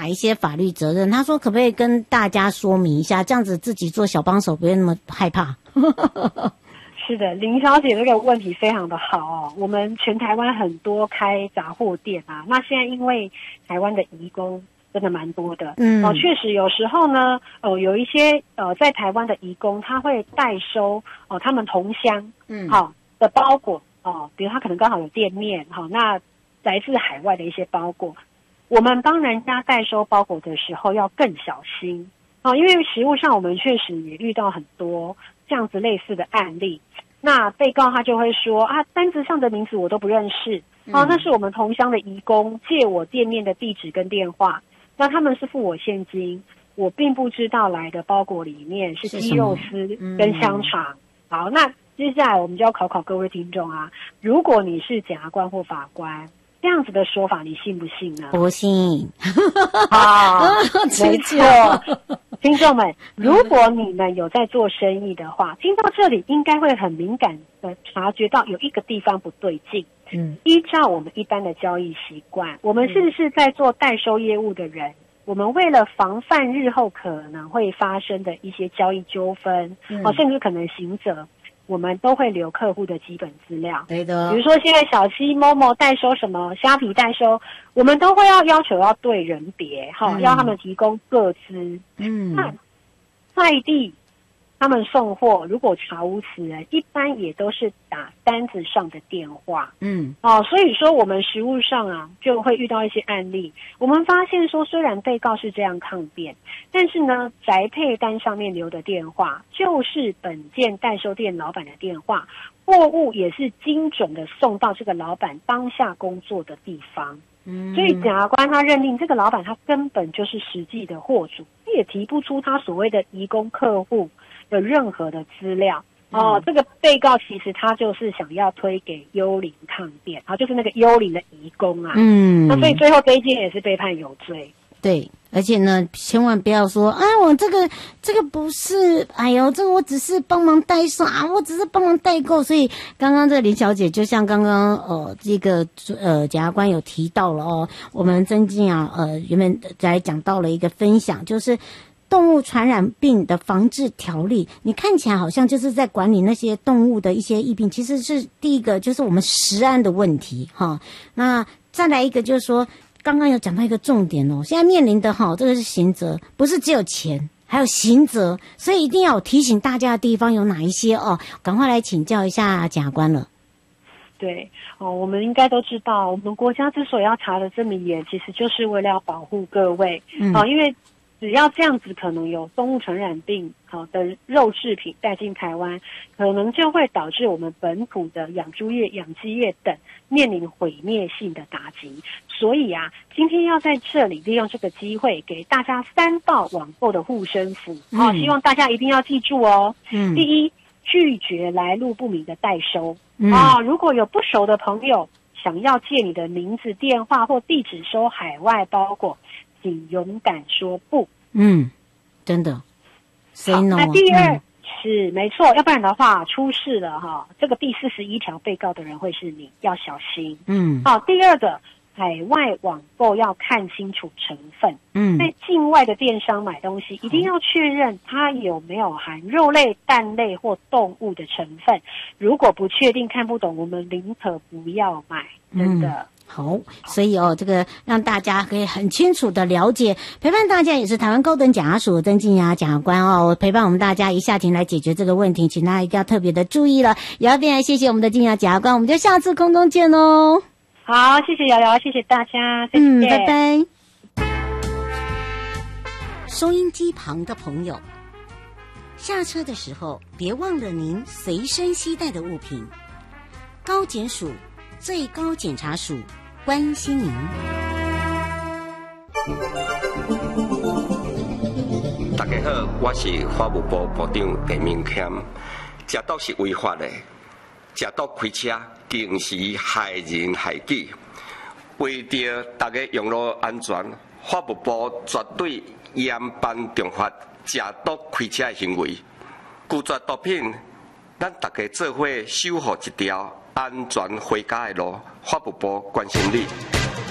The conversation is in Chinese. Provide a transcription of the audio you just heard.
一些法律责任。他说可不可以跟大家说明一下，这样子自己做小帮手不会那么害怕。 是的，林小姐这个问题非常的好哦。我们全台湾很多开杂货店啊，那现在因为台湾的移工真的蛮多的，确实有时候呢，有一些在台湾的移工他会代收他们同乡的包裹比如他可能刚好有店面那来自海外的一些包裹，我们帮人家代收包裹的时候要更小心因为实务上我们确实也遇到很多这样子类似的案例。那被告他就会说单子上的名字我都不认识那是我们同乡的移工借我店面的地址跟电话，那他们是付我现金，我并不知道来的包裹里面是鸡肉丝跟香肠。好，那接下来我们就要考各位听众如果你是检察官或法官，这样子的说法你信不信呢？ 不信。 没错。听众们，如果你们有在做生意的话，听到这里应该会很敏感的察觉到有一个地方不对劲。依照我们一般的交易习惯，我们是不是在做代收业务的人，我们为了防范日后可能会发生的一些交易纠纷甚至可能刑责，我们都会留客户的基本资料。 对的， 比如说现在小七某某代收什么虾皮代收，我们都会要求要对人别要他们提供个资。那快递他们送货如果查无此人，一般也都是打单子上的电话。所以说我们实务上就会遇到一些案例，我们发现说虽然被告是这样抗辩，但是呢宅配单上面留的电话就是本件代收店老板的电话，货物也是精准的送到这个老板当下工作的地方。所以检察官他认定这个老板他根本就是实际的货主，也提不出他所谓的移工客户的任何的资料。这个被告其实他就是想要推给幽灵抗辩，就是那个幽灵的移工那所以最后这一件也是被判有罪。 对，而且呢，千万不要说我这个不是，这个我只是帮忙代收我只是帮忙代购。所以刚刚这个林小姐就像刚刚这个检察官有提到了我们曾经原本在讲到了一个分享，就是动物传染病的防治条例，你看起来好像就是在管理那些动物的一些疫病，其实是第一个就是我们食安的问题那再来一个就是说，刚刚有讲到一个重点现在面临的这个是刑责，不是只有钱，还有刑责，所以一定要有提醒大家的地方有哪一些赶快来请教一下检察官了。 对我们应该都知道，我们国家之所以要查得这么严，其实就是为了要保护各位因为只要这样子可能有动物传染病的肉制品带进台湾，可能就会导致我们本土的养猪业、养鸡业等面临毁灭性的打击。所以今天要在这里利用这个机会给大家3道网购的护身符希望大家一定要记住第一，拒绝来路不明的代收如果有不熟的朋友想要借你的名字、电话或地址收海外包裹，请勇敢说不。 真的 say no。 那第二是没错，要不然的话出事了这个第41条被告的人会是你，要小心。第二个，海外网购要看清楚成分。在境外的电商买东西，一定要确认它有没有含肉类、蛋类或动物的成分。如果不确定、看不懂，我们宁可不要买。真的。 好，所以这个让大家可以很清楚的了解，陪伴大家也是台湾高等检察署曾静雅检察官陪伴我们大家一下庭来解决这个问题，请大家一定要特别的注意了。也要非常谢谢我们的静雅检察官，我们就下次空中见哦。 好，谢谢瑶瑶，谢谢大家，再见， 拜拜。收音机旁的朋友，下车的时候别忘了您随身携带的物品。高检署最高检察署关心您。 大家好，我是法务部部长陈明谦。食毒是违法的，食毒开车更是害人害己。为着大家用路安全，法务部绝对严办重罚食毒开车的行为。拒绝毒品，咱大家做伙守护一条安全回家的路，法务部关心你。